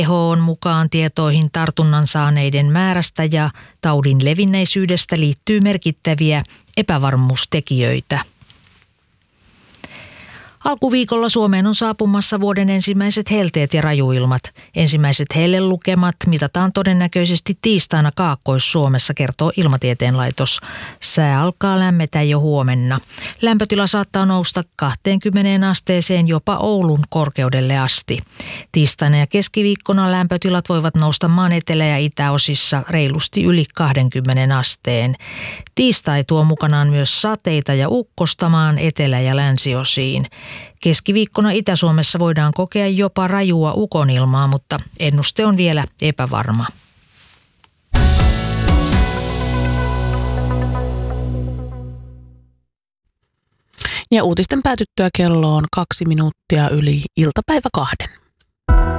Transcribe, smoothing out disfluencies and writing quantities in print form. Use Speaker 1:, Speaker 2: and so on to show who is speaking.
Speaker 1: WHO:n mukaan tietoihin tartunnan saaneiden määrästä ja taudin levinneisyydestä liittyy merkittäviä epävarmuustekijöitä. Alkuviikolla Suomeen on saapumassa vuoden ensimmäiset helteet ja rajuilmat. Ensimmäiset hellelukemat mitataan todennäköisesti tiistaina Kaakkois-Suomessa, kertoo Ilmatieteen laitos. Sää alkaa lämmetä jo huomenna. Lämpötila saattaa nousta 20 asteeseen jopa Oulun korkeudelle asti. Tiistaina ja keskiviikkona lämpötilat voivat nousta maan etelä- ja itäosissa reilusti yli 20 asteen. Tiistai tuo mukanaan myös sateita ja ukkosta maan etelä- ja länsiosiin. Keskiviikkona Itä-Suomessa voidaan kokea jopa rajua ukonilmaa, mutta ennuste on vielä epävarma.
Speaker 2: Ja uutisten päätyttyä kello on 2 minuuttia yli iltapäivä 2.